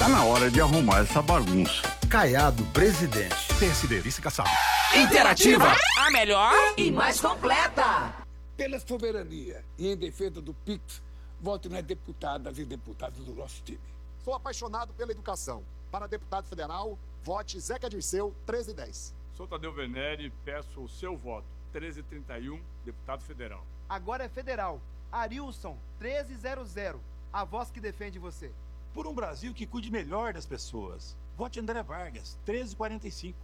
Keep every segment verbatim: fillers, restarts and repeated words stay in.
na hora de arrumar essa bagunça. Caiado, presidente. P S D, vice Kassab. Interativa, a melhor e mais completa. Pela soberania e em defesa do Pix, vote nas deputadas e deputados do nosso time. Sou apaixonado pela educação. Para deputado federal, vote Zeca Dirceu, treze dez. Sou Tadeu Venere e peço o seu voto. treze trinta e um, deputado federal. Agora é federal. Arilson, treze zero zero. A voz que defende você. Por um Brasil que cuide melhor das pessoas. Vote André Vargas, treze quarenta e cinco.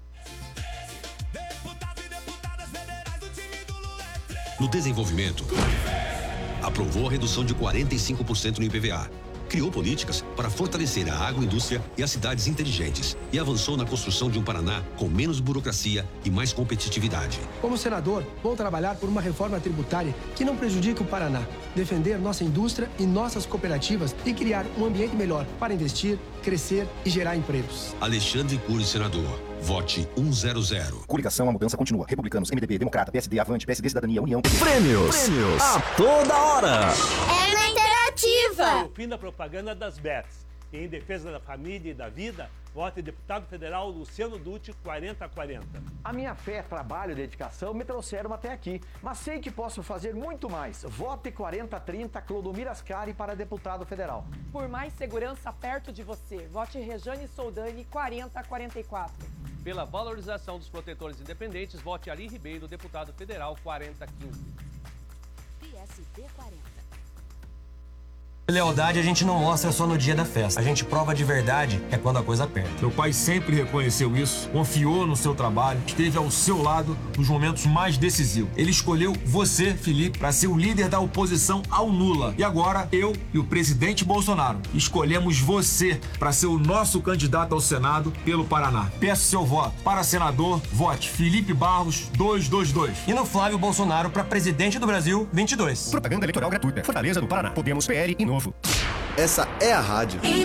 No desenvolvimento, aprovou a redução de quarenta e cinco por cento no I P V A. Criou políticas para fortalecer a agroindústria e as cidades inteligentes e avançou na construção de um Paraná com menos burocracia e mais competitividade. Como senador, vou trabalhar por uma reforma tributária que não prejudique o Paraná, defender nossa indústria e nossas cooperativas e criar um ambiente melhor para investir, crescer e gerar empregos. Alexandre Cury, senador. Vote cento. Coligação, a mudança continua. Republicanos, M D B, Democrata, P S D, Avante, P S D, Cidadania, União... P T. Prêmios. Prêmios. A toda hora. É na Interativa. O fim da propaganda das bets. E em defesa da família e da vida, vote deputado federal Luciano Dutti, quarenta quarenta. A minha fé, trabalho e dedicação me trouxeram até aqui, mas sei que posso fazer muito mais. Vote quarenta trinta Clodomir Ascari para deputado federal. Por mais segurança perto de você, vote Rejane Soldani, quarenta quarenta e quatro. Pela valorização dos protetores independentes, vote Ari Ribeiro, deputado federal, quarenta quinze. P S D quarenta. Lealdade a gente não mostra só no dia da festa. A gente prova de verdade é quando a coisa aperta. Meu pai sempre reconheceu isso, confiou no seu trabalho, esteve ao seu lado nos momentos mais decisivos. Ele escolheu você, Felipe, para ser o líder da oposição ao Lula. E agora, eu e o presidente Bolsonaro escolhemos você para ser o nosso candidato ao Senado pelo Paraná. Peço seu voto. Para senador, vote Felipe Barros, duzentos e vinte e dois. E no Flávio Bolsonaro para presidente do Brasil, vinte e dois. Propaganda eleitoral gratuita. Fortaleza do Paraná. Podemos, P L e Novo. Essa é a rádio.